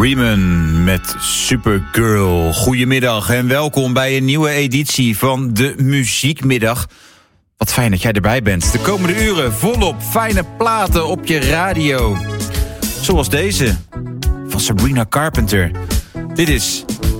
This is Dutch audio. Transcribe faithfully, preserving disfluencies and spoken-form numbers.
Riemann met Supergirl. Goedemiddag en welkom bij een nieuwe editie van de Muziekmiddag. Wat fijn dat jij erbij bent. De komende uren volop fijne platen op je radio. Zoals deze van Sabrina Carpenter. Dit is